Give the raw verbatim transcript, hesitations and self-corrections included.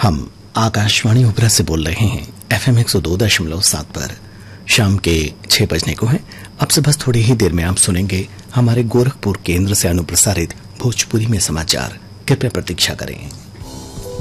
हम आकाशवाणी ओबरा से बोल रहे हैं एफएम एक सौ दो दशमलव सात पर। शाम के छह बजने को हैं। अब से बस थोड़ी ही देर में आप सुनेंगे हमारे गोरखपुर केंद्र से अनुप्रसारित भोजपुरी में समाचार। कृपया प्रतीक्षा करें।